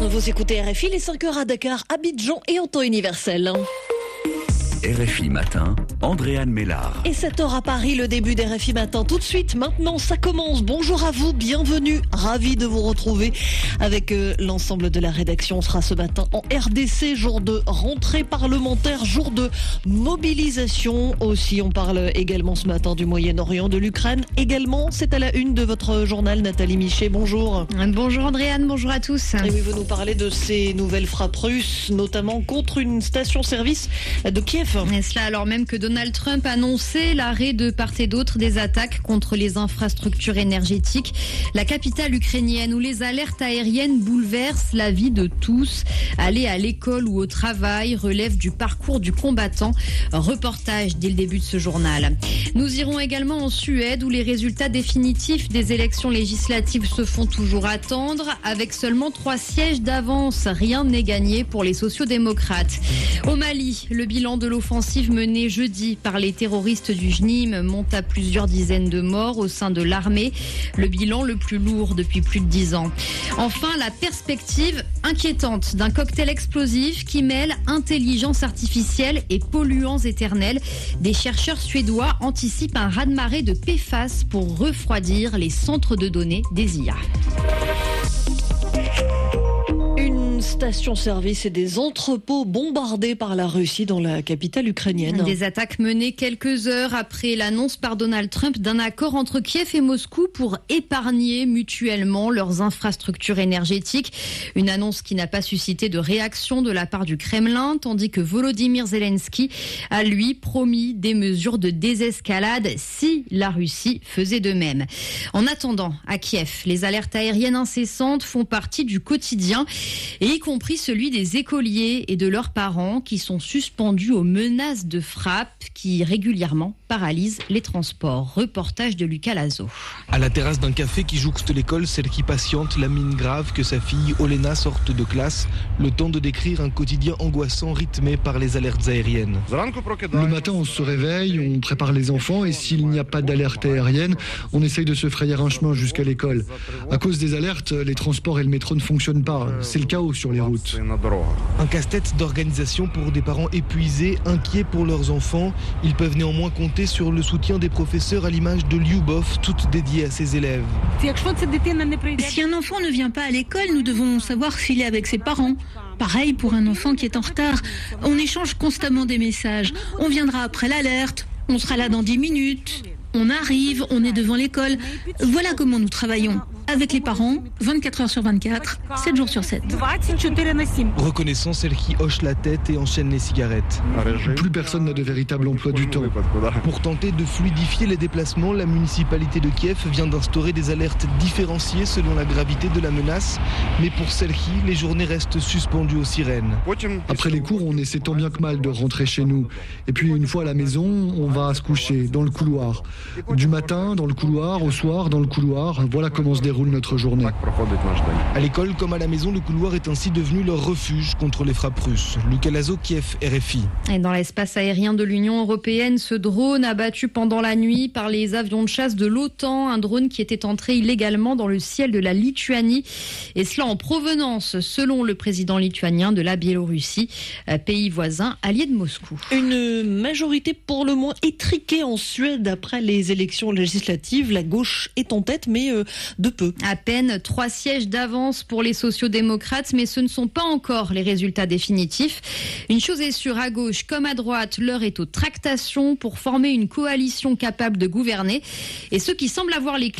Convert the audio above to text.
Vous écoutez RFI, les 5h à Dakar, Abidjan et en temps universel. RFI Matin, Andréane Mélard. Et 7h à Paris, le début d'RFI Matin. Tout de suite, maintenant, ça commence. Bonjour à vous, bienvenue. Ravi de vous retrouver avec l'ensemble de la rédaction. On sera ce matin en RDC, jour de rentrée parlementaire, jour de mobilisation aussi. On parle également ce matin du Moyen-Orient, de l'Ukraine. Également, c'est à la une de votre journal, Nathalie Michet. Bonjour. Bonjour Andréane, bonjour à tous. Et oui, vous nous parlez de ces nouvelles frappes russes, notamment contre une station-service de Kiev. Et cela alors même que Donald Trump annonçait l'arrêt de part et d'autre des attaques contre les infrastructures énergétiques. La capitale ukrainienne où les alertes aériennes bouleversent la vie de tous. Aller à l'école ou au travail relève du parcours du combattant. Reportage dès le début de ce journal. Nous irons également en Suède où les résultats définitifs des élections législatives se font toujours attendre. Avec seulement 3 sièges d'avance, rien n'est gagné pour les sociodémocrates. Au Mali, le bilan de l'offensive menée jeudi par les terroristes du JNIM monte à plusieurs dizaines de morts au sein de l'armée. Le bilan le plus lourd depuis plus de 10 ans. Enfin, la perspective inquiétante d'un cocktail explosif qui mêle intelligence artificielle et polluants éternels. Des chercheurs suédois anticipent un raz-de-marée de PFAS pour refroidir les centres de données des IA. Stations-service et des entrepôts bombardés par la Russie dans la capitale ukrainienne. Des attaques menées quelques heures après l'annonce par Donald Trump d'un accord entre Kiev et Moscou pour épargner mutuellement leurs infrastructures énergétiques. Une annonce qui n'a pas suscité de réaction de la part du Kremlin, tandis que Volodymyr Zelensky a lui promis des mesures de désescalade si la Russie faisait de même. En attendant, à Kiev, les alertes aériennes incessantes font partie du quotidien, et y compris celui des écoliers et de leurs parents qui sont suspendus aux menaces de frappe qui régulièrement paralysent les transports. Reportage de Lucas Lazo. À la terrasse d'un café qui jouxte l'école, celle qui patiente la mine grave que sa fille Olena sorte de classe, le temps de décrire un quotidien angoissant rythmé par les alertes aériennes. Le matin, on se réveille, on prépare les enfants et s'il n'y a pas d'alerte aérienne, on essaye de se frayer un chemin jusqu'à l'école. À cause des alertes, les transports et le métro ne fonctionnent pas. C'est le chaos sur les routes. Un casse-tête d'organisation pour des parents épuisés, inquiets pour leurs enfants. Ils peuvent néanmoins compter sur le soutien des professeurs à l'image de Lyubov, toute dédiée à ses élèves. Si un enfant ne vient pas à l'école, nous devons savoir s'il est avec ses parents. Pareil pour un enfant qui est en retard. On échange constamment des messages. On viendra après l'alerte, on sera là dans 10 minutes. On arrive, on est devant l'école. Voilà comment nous travaillons. Avec les parents, 24 heures sur 24, 7 jours sur 7. Reconnaissant celle qui hoche la tête et enchaîne les cigarettes. Plus personne n'a de véritable emploi du temps. Pour tenter de fluidifier les déplacements, la municipalité de Kiev vient d'instaurer des alertes différenciées selon la gravité de la menace. Mais pour celle-ci, les journées restent suspendues aux sirènes. Après les cours, on essaie tant bien que mal de rentrer chez nous. Et puis une fois à la maison, on va se coucher dans le couloir. Du matin, dans le couloir, au soir, dans le couloir. Voilà comment se déroule notre journée. À l'école comme à la maison, le couloir est ainsi devenu leur refuge contre les frappes russes. Lucas Lazo, Kiev, RFI. Et dans l'espace aérien de l'Union européenne, ce drone abattu pendant la nuit par les avions de chasse de l'OTAN, un drone qui était entré illégalement dans le ciel de la Lituanie, et cela en provenance, selon le président lituanien, de la Biélorussie, pays voisin allié de Moscou. Une majorité pour le moins étriquée en Suède après les élections législatives. La gauche est en tête, mais de peu. À peine 3 sièges d'avance pour les sociodémocrates, mais ce ne sont pas encore les résultats définitifs. Une chose est sûre, à gauche comme à droite, l'heure est aux tractations pour former une coalition capable de gouverner. Et ceux qui semblent avoir les